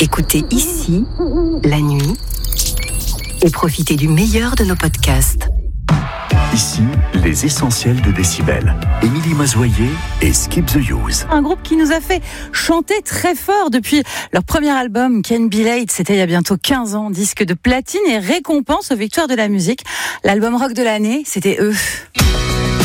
Écoutez ici, la nuit, et profitez du meilleur de nos podcasts. Ici, les essentiels de Décibel. Émilie Mazoyer et Skip the Use. Un groupe qui nous a fait chanter très fort depuis leur premier album, Can Be Late. C'était il y a bientôt 15 ans. Disque de platine et récompense aux victoires de la musique. L'album rock de l'année, c'était eux.